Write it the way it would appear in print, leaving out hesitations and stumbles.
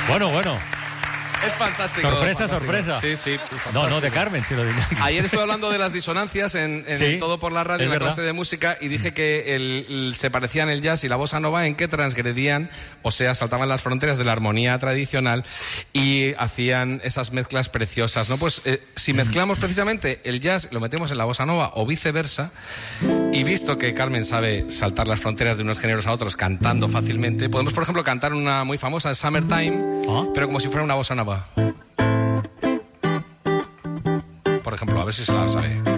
Bueno. Es fantástico. Sorpresa. Sí. No, de Carmen, si lo digo. Ayer estuve hablando de las disonancias en Sí, Todo por la Radio, en la verdad. clase de música, y dije que se parecían el jazz y la bossa nova en que transgredían, o sea, saltaban las fronteras de la armonía tradicional y hacían esas mezclas preciosas, ¿no? Pues si mezclamos precisamente el jazz, lo metemos en la bossa nova o viceversa, y visto que Carmen sabe saltar las fronteras de unos géneros a otros cantando fácilmente, podemos, por ejemplo, cantar una muy famosa, Summertime, pero como si fuera una bossa nova. Por ejemplo, a ver si se la sabe.